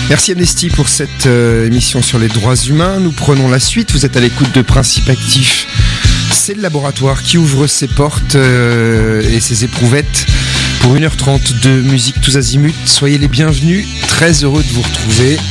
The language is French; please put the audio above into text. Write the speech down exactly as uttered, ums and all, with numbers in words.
Merci Amnesty pour cette euh, émission sur les droits humains. Nous prenons la suite. Vous êtes à l'écoute de Principe Actif. C'est le laboratoire qui ouvre ses portes euh, et ses éprouvettes pour une heure trente de musique tous azimuts. Soyez les bienvenus. Très heureux de vous retrouver.